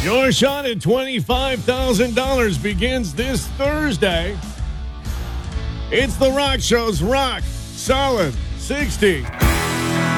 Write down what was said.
Your shot at $25,000 begins this Thursday. It's The Rock Show's Rock Solid 60.